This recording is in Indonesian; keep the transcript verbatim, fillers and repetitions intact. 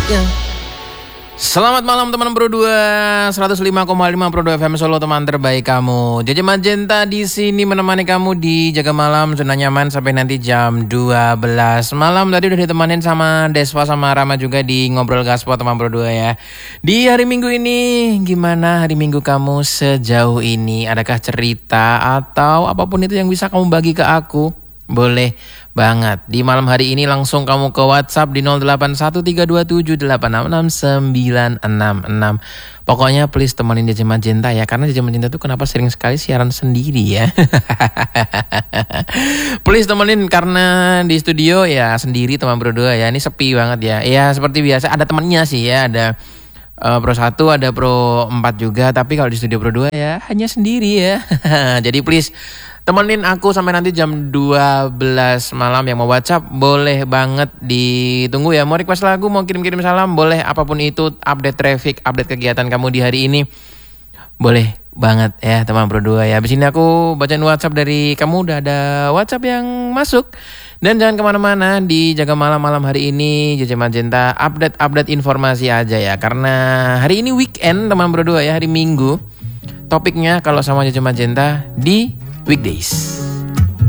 Ya. Selamat malam teman Pro dua, seratus lima koma lima Pro dua F M Solo, teman terbaik kamu. J J Magenta di sini menemani kamu di Jaga Malam zona nyaman sampai nanti jam dua belas malam. Tadi udah ditemanin sama Deswa sama Rama juga di Ngobrol Gaspol teman Pro dua ya. Di hari Minggu ini gimana hari Minggu kamu sejauh ini? Adakah cerita atau apapun itu yang bisa kamu bagi ke aku? Boleh banget. Di malam hari ini langsung kamu ke WhatsApp di nol delapan satu tiga dua tujuh delapan enam enam sembilan enam enam. Pokoknya please temenin J J Magenta ya, karena J J Magenta tuh kenapa sering sekali siaran sendiri ya. Please temenin, karena di studio ya sendiri teman Pro dua ya. Ini sepi banget ya. Ya seperti biasa ada temennya sih ya, ada Uh, Pro satu, ada Pro empat juga. Tapi kalau di studio Pro dua ya hanya sendiri ya. Jadi please temenin aku sampai nanti jam dua belas malam. Yang mau WhatsApp boleh banget ditunggu ya. Mau request lagu, mau kirim-kirim salam, boleh. Apapun itu, update traffic, update kegiatan kamu di hari ini, boleh banget ya teman Pro dua ya. Abis ini aku bacain WhatsApp dari kamu. Udah ada WhatsApp yang masuk. Dan jangan kemana-mana, di Jaga Malam malam hari ini J J Magenta update-update informasi aja ya. Karena hari ini weekend teman Pro dua ya, hari Minggu. Topiknya kalau sama J J Magenta di weekdays.